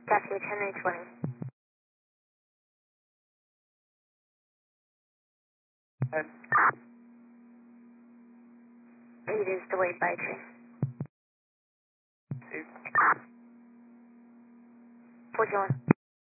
Copy, 10-20. 8 is delayed by train. 2. 41.